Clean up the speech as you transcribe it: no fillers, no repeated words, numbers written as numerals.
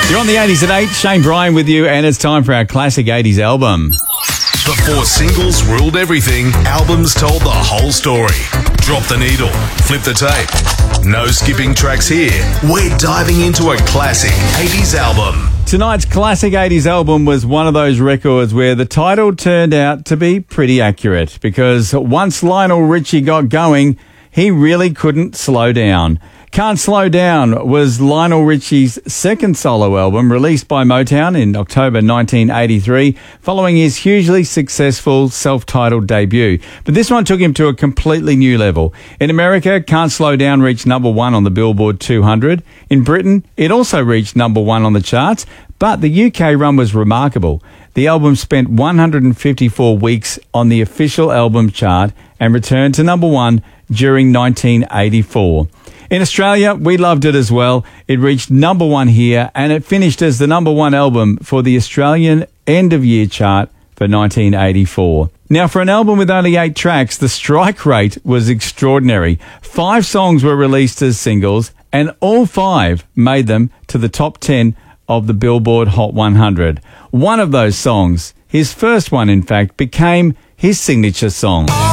You're on the 80s at 8. Shane Bryan with you, and it's time for our classic 80s album. Before singles ruled everything, albums told the whole story. Drop the needle, flip the tape. No skipping tracks here. We're diving into a classic 80s album. Tonight's classic 80s album was one of those records where the title turned out to be pretty accurate, because once Lionel Richie got going, he really couldn't slow down. Can't Slow Down was Lionel Richie's second solo album, released by Motown in October 1983, following his hugely successful self-titled debut. But this one took him to a completely new level. In America, Can't Slow Down reached number 1 on the Billboard 200. In Britain, it also reached number 1 on the charts, but the UK run was remarkable. The album spent 154 weeks on the official album chart and returned to number 1 during 1984. In Australia, we loved it as well. It reached number 1 here, and it finished as the number 1 album for the Australian end-of-year chart for 1984. Now, for an album with only 8 tracks, the strike rate was extraordinary. 5 songs were released as singles, and all 5 made them to the top 10 of the Billboard Hot 100. One of those songs, his first one in fact, became his signature song.